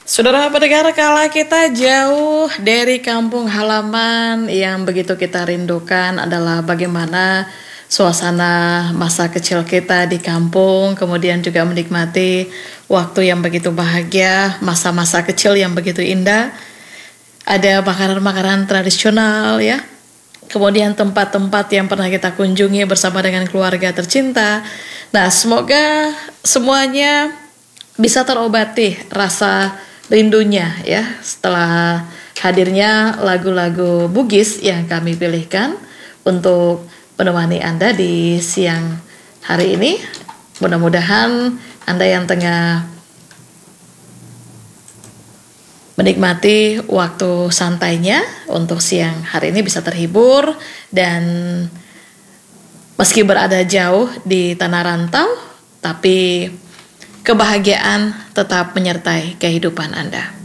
Saudara pendengar, kala kita jauh dari kampung halaman, yang begitu kita rindukan adalah bagaimana suasana masa kecil kita di kampung, kemudian juga menikmati waktu yang begitu bahagia, masa-masa kecil yang begitu indah. Ada makanan-makanan tradisional ya, kemudian tempat-tempat yang pernah kita kunjungi bersama dengan keluarga tercinta. Nah, semoga semuanya bisa terobati rasa rindunya ya setelah hadirnya lagu-lagu Bugis yang kami pilihkan untuk menemani Anda di siang hari ini. Mudah-mudahan Anda yang tengah menikmati waktu santainya untuk siang hari ini bisa terhibur, dan meski berada jauh di tanah rantau, tapi kebahagiaan tetap menyertai kehidupan Anda.